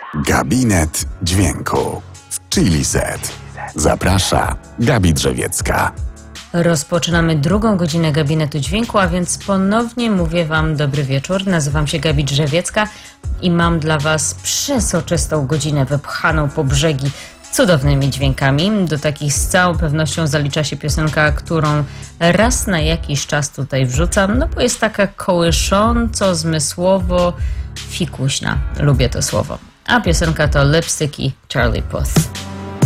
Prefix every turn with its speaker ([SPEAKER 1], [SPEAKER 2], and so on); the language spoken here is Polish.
[SPEAKER 1] Gabinet Dźwięku w Chili Set. Zaprasza Gabi Drzewiecka.
[SPEAKER 2] Rozpoczynamy drugą godzinę Gabinetu Dźwięku, a więc ponownie mówię Wam dobry wieczór. Nazywam się Gabi Drzewiecka i mam dla Was przesoczystą godzinę wypchaną po brzegi cudownymi dźwiękami. Do takich z całą pewnością zalicza się piosenka, którą raz na jakiś czas tutaj wrzucam, no bo jest taka kołysząco, zmysłowo fikuśna. Lubię to słowo. A piosenka to Lipstick i Charlie Puth.